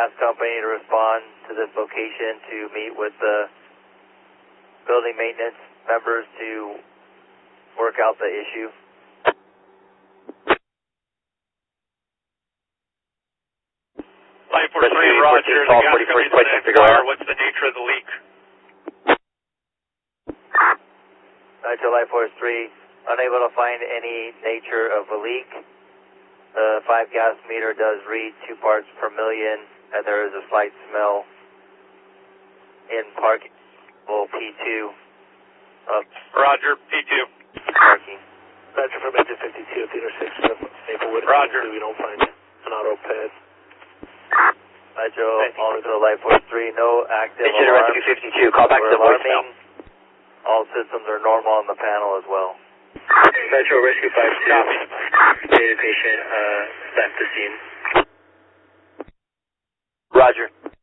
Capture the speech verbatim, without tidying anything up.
gas company to respond to this location to meet with the building maintenance members to work out the issue. Line four three, Roger. The gas company's going to inquire what's the nature of the leak. Nitro Life Force three, unable to find any nature of a leak. The five gas meter does read two parts per million, and there is a slight smell in parking. Well, P two. Up. Roger, P two. Parking. Roger from engine fifty-two, theater six, Maplewood. Roger. We don't find an auto pad. Nitro, also Life Force three, no active Engine alarm. Rescue fifty-two, call back to the voicemail. All systems are normal on the panel as well. Metro Rescue five two. Copy. Data patient uh, left the scene. Roger.